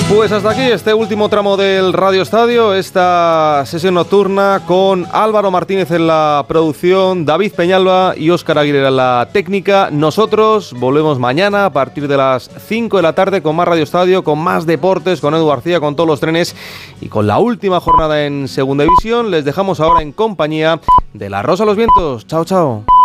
Pues hasta aquí este último tramo del Radio Estadio, esta sesión nocturna con Álvaro Martínez en la producción, David Peñalba y Óscar Aguilera en la técnica. Nosotros volvemos mañana a partir de las 5 de la tarde con más Radio Estadio, con más deportes, con Edu García, con todos los trenes y con la última jornada en Segunda División. Les dejamos ahora en compañía de La Rosa a los Vientos. Chao, chao.